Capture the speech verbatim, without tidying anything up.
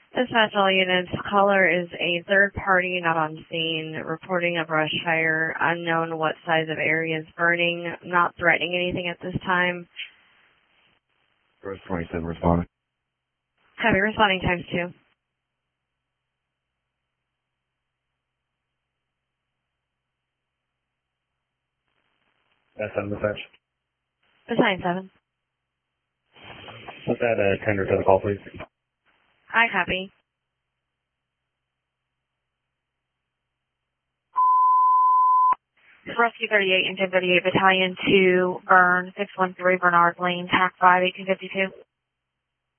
Dispatch all units. Caller is a third party not on scene, reporting a brush fire, unknown what size of area is burning, not threatening anything at this time. Rose twenty-seven responding. Copy, responding times two. That's on the dispatch. Assign seven. Let's add a tender to the call, please. I copy. Rescue thirty-eight, Engine thirty-eight Battalion two, Burn, six one three Bernard Lane, T A C five, eighteen fifty-two.